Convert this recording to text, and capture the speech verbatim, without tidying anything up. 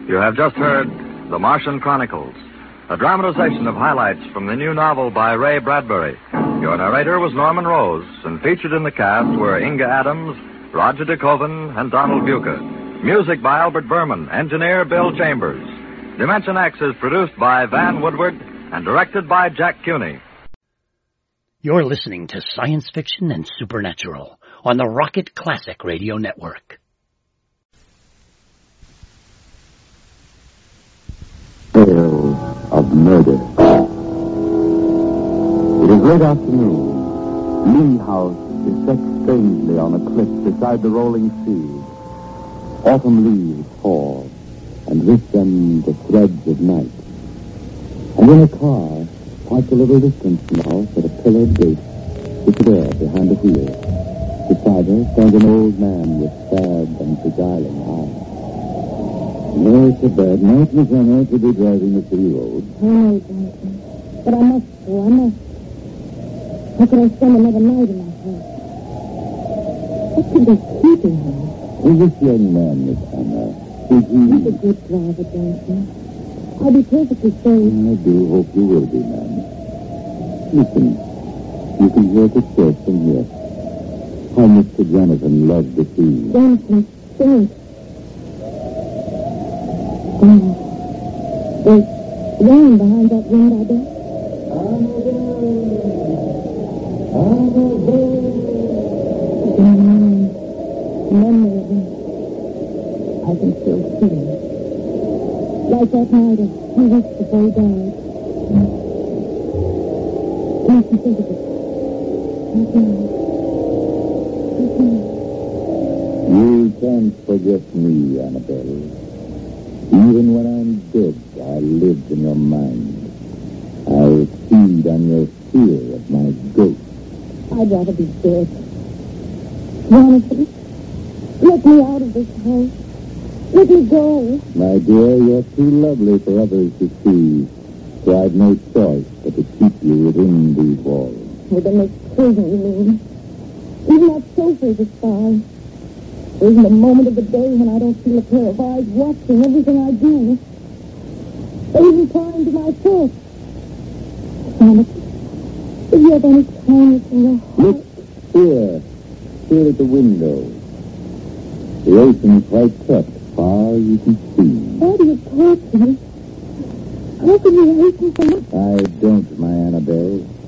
You have just heard The Martian Chronicles, a dramatization of highlights from the new novel by Ray Bradbury. Your narrator was Norman Rose, and featured in the cast were Inga Adams, Roger DeKoven, and Donald Buca. Music by Albert Berman, engineer Bill Chambers. Dimension X is produced by Van Woodward and directed by Jack Cuny. You're listening to Science Fiction and Supernatural on the Rocket Classic Radio Network. Tale of murder. It is late afternoon. Lee House is set strangely on a cliff beside the rolling sea. Autumn leaves fall, and with them the threads of night. And in a car, parked a little distance from the house at a pillared gate, is there behind the wheel. Beside her stands an old man with sad and beguiling eyes. No, it's a bad night, Miss Anna, to be driving the city road. I know, Johnson. But I must go, I must. How could I spend another night in my house? What could be keeping him? Who's this young man, Miss Anna? Is he... He's a good driver, Johnson. I'll be perfectly safe. I do hope you will be, ma'am. Listen, you can hear the church from here. How Mister Jonathan loved the sea. Johnson, think. Oh, there's rain behind that window there. Mm, memory of him. I can still see him. Like that night a few weeks before he died. Makes me think of it. You can't forget me, Annabelle. Even when I'm dead, I live in your mind. I'll feed on your fear of my ghost. I'd rather be dead. Jonathan, let me out of this house. Let me go. My dear, you're too lovely for others to see, so I've no choice but to keep you within these walls. Within this prison, you mean? Even that sofa is a spy. There isn't a moment of the day when I don't feel a pair of eyes watching everything I do. They're even prying to my thoughts. Jonathan, if you have any kindness in your heart... Look here, here at the window. The ocean's quite kept, far you can see. Why do you talk to me? How can you hate me so much? I don't, my Annabelle.